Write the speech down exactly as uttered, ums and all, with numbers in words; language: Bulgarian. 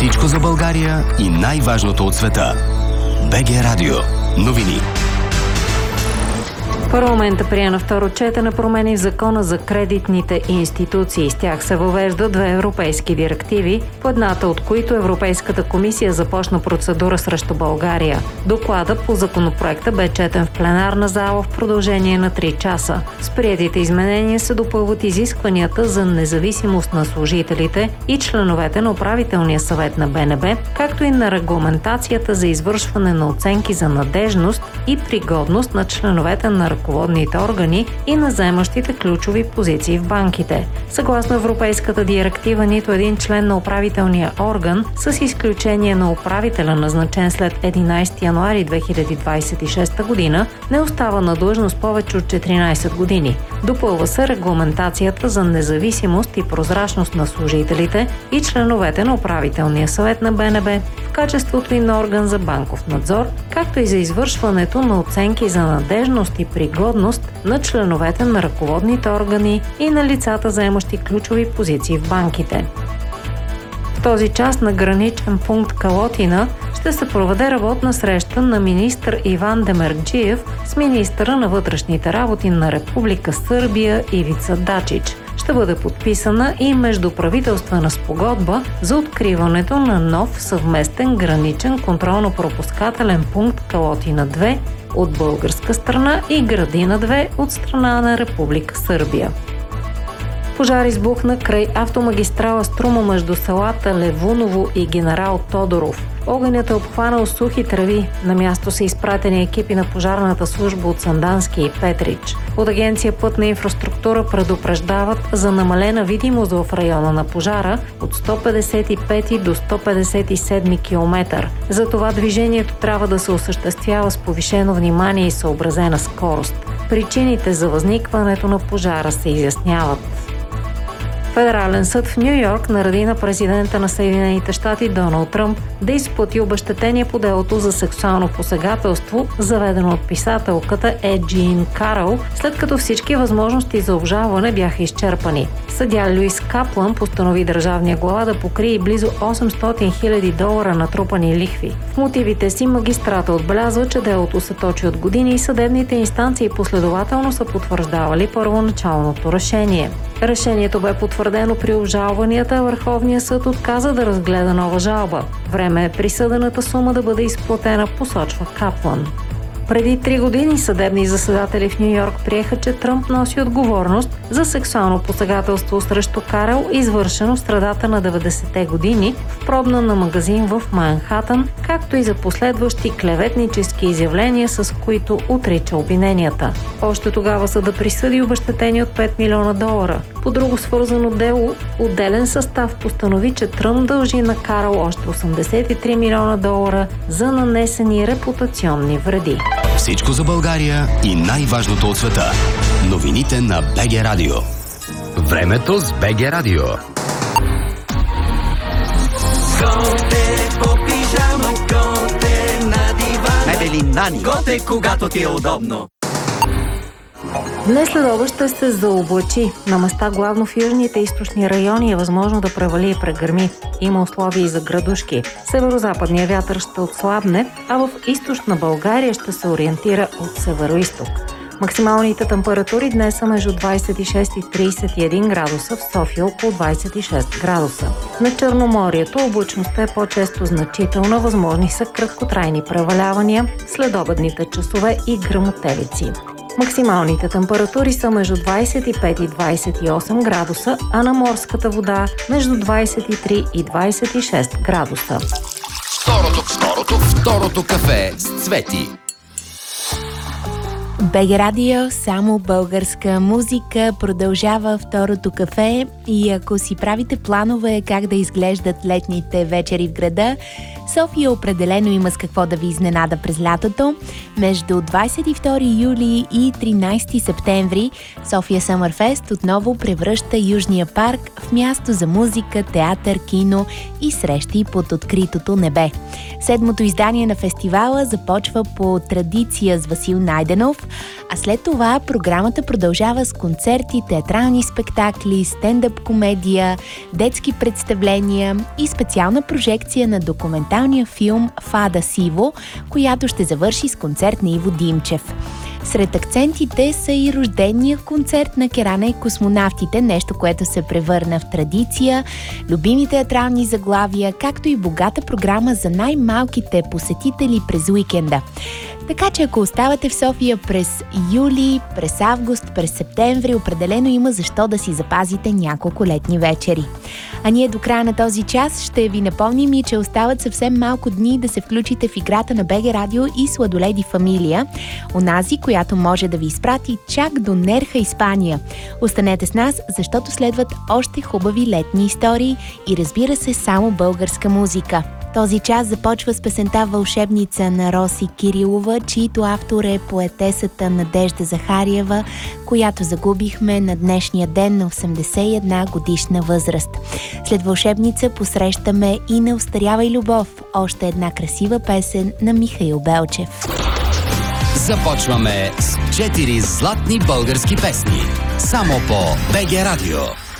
Всичко за България и най-важното от света. БГ Радио. Новини. Парламентът прие на второ четене промени в закона за кредитните институции. С тях се въвеждат две европейски директиви, по едната от които Европейската комисия започна процедура срещу България. Докладът по законопроекта бе четен в пленарна зала в продължение на три часа. С приетите изменения се допълват изискванията за независимост на служителите и членовете на управителния съвет на БНБ, както и на регламентацията за извършване на оценки за надежност и пригодност на членовете на ръководните органи и на заемащите ключови позиции в банките. Съгласно Европейската директива, нито един член на управителния орган, с изключение на управителя, назначен след единайсети януари две хиляди двайсет и шеста година, не остава на длъжност повече от четиринайсет години. Допълва се регламентацията за независимост и прозрачност на служителите и членовете на управителния съвет на БНБ в качеството и на орган за банков надзор, както и за извършването на оценки за надежност и пригодност на членовете на ръководните органи и на лицата, заемащи ключови позиции в банките. В този час на граничен пункт Калотина ще се проведе работна среща на министър Иван Демерджиев с министъра на вътрешните работи на Република Сърбия Ивица Дачич. Ще бъде подписана и междуправителствена спогодба за откриването на нов съвместен граничен контролно-пропускателен пункт Калотина две от българска страна и Градина две от страна на Република Сърбия. Пожар избухна край автомагистрала Струма между селата Левуново и Генерал Тодоров. Огънят е обхванал сухи треви. На място са изпратени екипи на пожарната служба от Сандански и Петрич. От агенция Пътна инфраструктура предупреждават за намалена видимост в района на пожара от сто петдесет и пети до сто петдесет и седми километър. Затова движението трябва да се осъществява с повишено внимание и съобразена скорост. Причините за възникването на пожара се изясняват. Федерален съд в Ню-Йорк нареди на президента на Съединените щати Доналд Тръмп да изплати обезщетение по делото за сексуално посегателство, заведено от писателката Е. Джин Карол, след като всички възможности за обжалване бяха изчерпани. Съдия Луис Каплан постанови държавния глава да покрие близо осемстотин хиляди долара натрупани лихви. В мотивите си магистрата отбелязва, че делото се точи от години и съдебните инстанции последователно са потвърждавали първоначалното решение. Решението бе потвърдено при обжалванията, а Върховния съд отказа да разгледа нова жалба. Време е присъдената сума да бъде изплатена, посочва Каплан. Преди три години съдебни заседатели в Ню-Йорк приеха, че Тръмп носи отговорност за сексуално посегателство срещу Карел, извършено в средата на деветдесетте години в пробна на магазин в Манхатън, както и за последващи клеветнически изявления, с които отрича обвиненията. Още тогава съдът присъди обезщетение от пет милиона долара. По друго свързано дело, отделен състав постанови, че Тръмп дължи на Карел още осемдесет и три милиона долара за нанесени репутационни вреди. Всичко за България и най-важното от света. Новините на БГ Радио. Времето с БГ Радио. Готе по пижама, готе на дивана. Мебели Нани. Готе, когато ти е удобно. Днес след обед ще се заоблачи. На места главно в южните и източни райони е възможно да превали и прегърми. Има условия и за градушки. Северо-западният вятър ще отслабне, а в източна България ще се ориентира от северо-исток. Максималните температури днес са между двайсет и шест и трийсет и един градуса, в София около двайсет и шест градуса. На Черноморието облачността е по-често значителна, възможни са краткотрайни превалявания, следобедните часове и гръмотевици. Максималните температури са между двайсет и пет и двайсет и осем градуса, а на морската вода между двайсет и три и двайсет и шест градуса. Второто, второто, второто кафе с Цвети. БГ Радио, само българска музика, продължава второто кафе и ако си правите планове как да изглеждат летните вечери в града, София определено има с какво да ви изненада през лятото. Между двадесет и втори юли и тринадесети септември София Съмърфест отново превръща Южния парк в място за музика, театър, кино и срещи под откритото небе. Седмото издание на фестивала започва по традиция с Васил Найденов, а след това програмата продължава с концерти, театрални спектакли, стендъп комедия, детски представления и специална прожекция на документалния филм «Фада Сиво», която ще завърши с концерт на Иво Димчев. Сред акцентите са и рождения концерт на Керана и космонавтите, нещо, което се превърна в традиция, любими театрални заглавия, както и богата програма за най-малките посетители през уикенда. Така че ако оставате в София през юли, през август, през септември, определено има защо да си запазите няколко летни вечери. А ние до края на този час ще ви напомним и че остават съвсем малко дни да се включите в играта на БГ Радио и Сладоледи Фамилия, онази, която може да ви изпрати чак до Нерха, Испания. Останете с нас, защото следват още хубави летни истории и, разбира се, само българска музика. Този час започва с песента «Вълшебница» на Роси Кирилова, чийто автор е поетесата Надежда Захариева, която загубихме на днешния ден на осемдесет и една годишна възраст. След «Вълшебница» посрещаме и «Не остарявай любов», още една красива песен на Михаил Белчев. Започваме с четири златни български песни. Само по БГ Радио.